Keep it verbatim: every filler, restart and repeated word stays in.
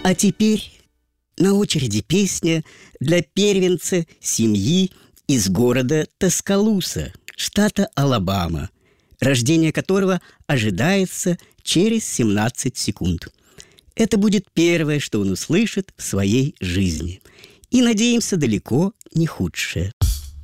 А теперь на очереди песня для первенца семьи из города Таскалуса, штата Алабама, рождение которого ожидается через семнадцать секунд. Это будет первое, что он услышит в своей жизни. И, надеемся, далеко не худшее.